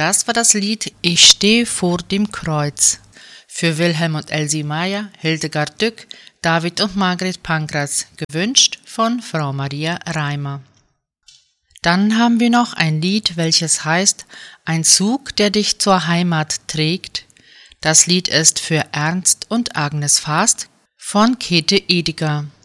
Das war das Lied Ich steh vor dem Kreuz. Für Wilhelm und Elsie Meyer, Hildegard Dück, David und Margret Pankratz, gewünscht von Frau Maria Reimer. Dann haben wir noch ein Lied, welches heißt Ein Zug, der dich zur Heimat trägt. Das Lied ist für Ernst und Agnes Fast von Käthe Ediger.